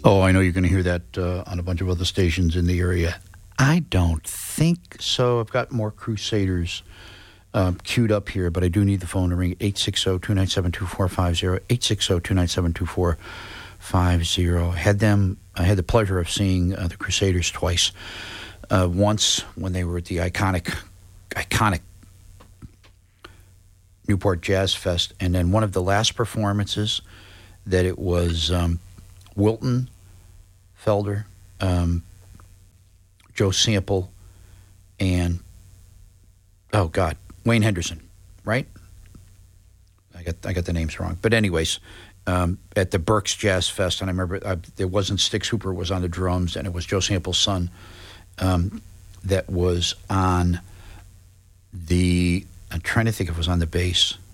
Oh, I know you're going to hear that on a bunch of other stations in the area. I don't think so. I've got more Crusaders queued up here, but I do need the phone to ring 860-297-2450, 860-297-2450. I had the pleasure of seeing the Crusaders twice. Once when they were at the iconic Newport Jazz Fest, and then one of the last performances that it was Wilton Felder, Joe Sample, and Wayne Henderson, right? I got the names wrong, but anyways, at the Berks Jazz Fest, and I remember there wasn't Stix Hooper was on the drums, and it was Joe Sample's son that was on the. I'm trying to think if it was on the bass.